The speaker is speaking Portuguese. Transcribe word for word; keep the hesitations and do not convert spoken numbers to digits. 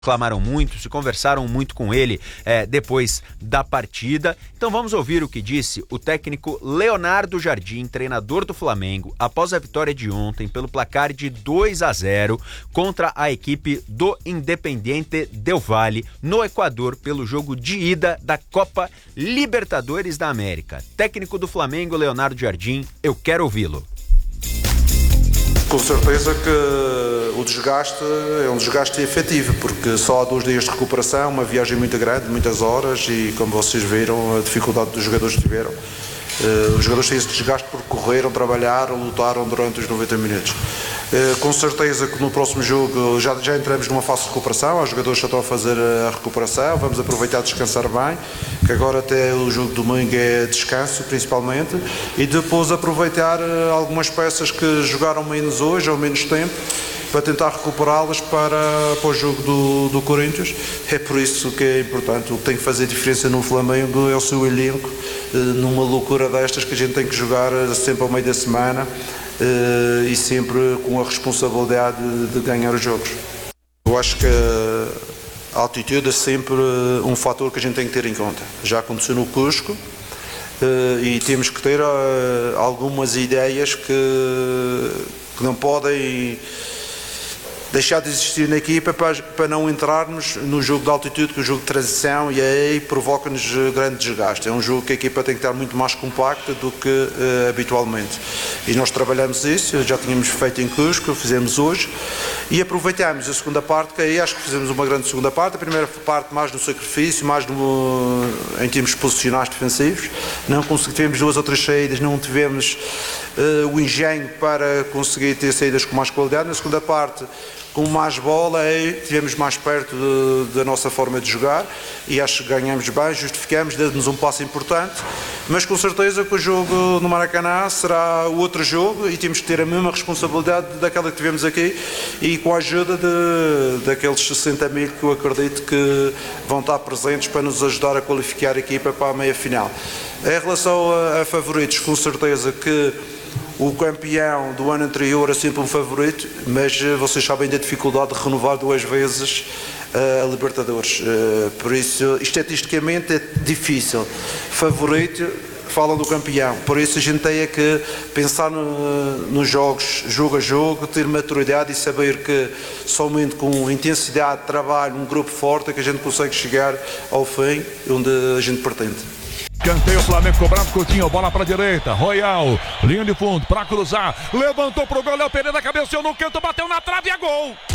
Reclamaram muito, se conversaram muito com ele é, depois da partida. Então vamos ouvir o que disse o técnico Leonardo Jardim, treinador do Flamengo, após a vitória de ontem pelo placar de dois a zero contra a equipe do Independiente del Valle no Equador pelo jogo de ida da Copa Libertadores da América. Técnico do Flamengo, Leonardo Jardim, eu quero ouvi-lo. Com certeza que o desgaste é um desgaste efetivo, porque só há dois dias de recuperação, uma viagem muito grande, muitas horas, e como vocês viram, a dificuldade dos jogadores que tiveram. Uh, os jogadores têm esse desgaste porque correram, trabalharam, lutaram durante os noventa minutos. Uh, com certeza que no próximo jogo já, já entramos numa fase de recuperação, os jogadores já estão a fazer a recuperação, vamos aproveitar descansar bem, que agora até o jogo de domingo é descanso principalmente, e depois aproveitar uh, algumas peças que jogaram menos hoje ou menos tempo, para tentar recuperá-las para, para o jogo do, do Corinthians. É por isso que é importante. O que tem que fazer diferença no Flamengo é o seu elenco, numa loucura destas que a gente tem que jogar sempre ao meio da semana e sempre com a responsabilidade de ganhar os jogos. Eu acho que a altitude é sempre um fator que a gente tem que ter em conta. Já aconteceu no Cusco e temos que ter algumas ideias que, que não podem deixar de existir na equipa para, para não entrarmos no jogo de altitude, que é o jogo de transição, e aí provoca-nos grande desgaste. É um jogo que a equipa tem que estar muito mais compacta do que uh, habitualmente. E nós trabalhamos isso, já tínhamos feito em Cusco, fizemos hoje, e aproveitamos a segunda parte, que aí acho que fizemos uma grande segunda parte. A primeira parte mais no sacrifício, mais no, em termos posicionais defensivos. Não tivemos duas ou três saídas, não tivemos uh, o engenho para conseguir ter saídas com mais qualidade. Na segunda parte, com mais bola, aí estivemos mais perto de, da nossa forma de jogar, e acho que ganhamos bem, justificamos, dando-nos um passo importante, mas com certeza que o jogo no Maracanã será o outro jogo e temos que ter a mesma responsabilidade daquela que tivemos aqui, e com a ajuda de, daqueles sessenta mil que eu acredito que vão estar presentes para nos ajudar a qualificar a equipa para a meia-final. Em relação a, a favoritos, com certeza que o campeão do ano anterior é sempre um favorito, mas vocês sabem da dificuldade de renovar duas vezes a Libertadores. Por isso, estatisticamente, é difícil. Favorito, falam do campeão. Por isso, a gente tem que pensar no, nos jogos, jogo a jogo, ter maturidade e saber que somente com intensidade de trabalho, um grupo forte, é que a gente consegue chegar ao fim onde a gente pretende. Canteio, Flamengo cobrado, Coutinho, bola pra direita, Royal, linha de fundo, pra cruzar, levantou pro gol, Léo Pereira, cabeceou no canto, bateu na trave, é gol!